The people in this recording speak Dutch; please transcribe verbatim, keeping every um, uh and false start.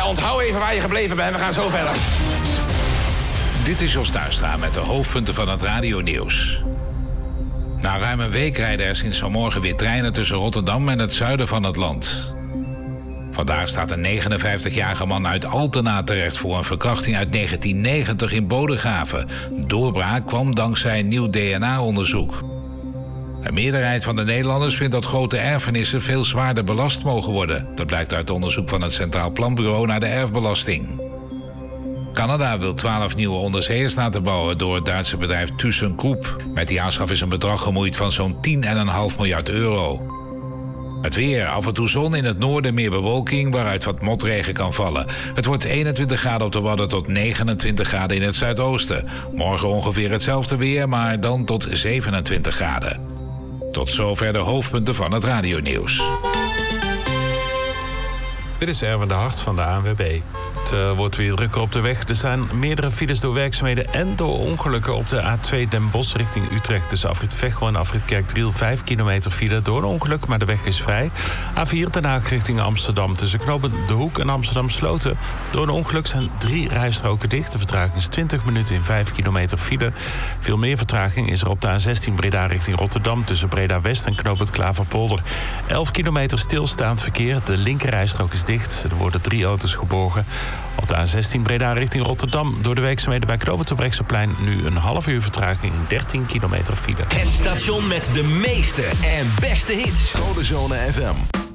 onthoud even waar je gebleven bent. We gaan zo verder. Dit is Jos Tuistra met de hoofdpunten van het radionieuws. Na ruim een week rijden er sinds vanmorgen weer treinen tussen Rotterdam en het zuiden van het land. Vandaag staat een negenenvijftigjarige man uit Altena terecht voor een verkrachting uit negentien negentig in Bodegraven. Doorbraak kwam dankzij een nieuw D N A-onderzoek. Een meerderheid van de Nederlanders vindt dat grote erfenissen veel zwaarder belast mogen worden. Dat blijkt uit onderzoek van het Centraal Planbureau naar de erfbelasting. Canada wil twaalf nieuwe onderzeeërs laten bouwen door het Duitse bedrijf ThyssenKrupp. Met die aanschaf is een bedrag gemoeid van zo'n tien komma vijf miljard euro. Het weer, af en toe zon, in het noorden meer bewolking waaruit wat motregen kan vallen. Het wordt eenentwintig graden op de Wadden tot negenentwintig graden in het zuidoosten. Morgen ongeveer hetzelfde weer, maar dan tot zevenentwintig graden. Tot zover de hoofdpunten van het radionieuws. Dit is Erwin de Hart van de A N W B. Het uh, wordt weer drukker op de weg. Er staan meerdere files door werkzaamheden en door ongelukken op de A twee Den Bosch richting Utrecht. Tussen afrit Veghel en afrit Kerkdriel vijf kilometer file door een ongeluk, maar de weg is vrij. A vier Den Haag richting Amsterdam tussen knooppunt De Hoek en Amsterdam Sloten. Door een ongeluk zijn drie rijstroken dicht. De vertraging is twintig minuten in vijf kilometer file. Veel meer vertraging is er op de A zestien Breda richting Rotterdam tussen Breda West en knooppunt Klaverpolder. elf kilometer stilstaand verkeer. De linkerrijstrook is dicht. Er worden drie auto's geborgen. Op de A zestien Breda richting Rotterdam door de werkzaamheden bij knooppunt Terbrechtseplein nu een half uur vertraging in dertien kilometer file. Het station met de meeste en beste hits. Codezone F M.